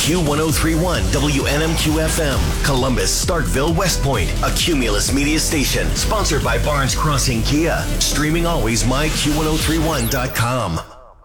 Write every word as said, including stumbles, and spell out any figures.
Q one oh three point one W N M Q F M, Columbus, Starkville, West Point, a Cumulus media station, sponsored by Barnes Crossing Kia. Streaming always, my Q ten thirty-one dot com.